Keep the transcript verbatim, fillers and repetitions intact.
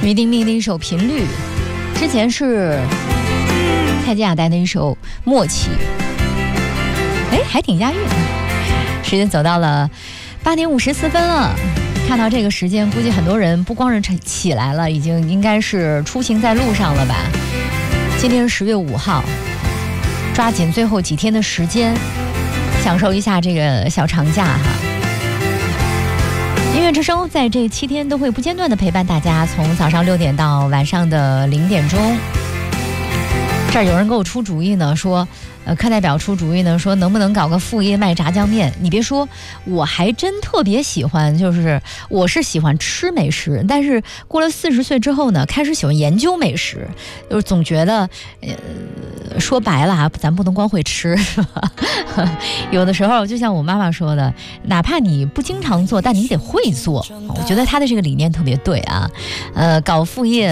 于丁密的一首《频率》，之前是蔡健雅带的一首《默契》，哎，还挺押韵。时间走到了八点五十四分了，看到这个时间，估计很多人不光是起来了，已经应该是出行在路上了吧。今天是十月五号，抓紧最后几天的时间，享受一下这个小长假哈。音乐之声在这七天都会不间断的陪伴大家，从早上六点到晚上的零点钟。这儿有人给我出主意呢，说，呃，课代表出主意呢，说能不能搞个副业卖炸酱面？你别说，我还真特别喜欢，就是我是喜欢吃美食，但是过了四十岁之后呢，开始喜欢研究美食，就是总觉得，呃，说白了啊，咱不能光会吃，是吧？有的时候就像我妈妈说的，哪怕你不经常做，但你得会做。我觉得她的这个理念特别对啊，呃，搞副业。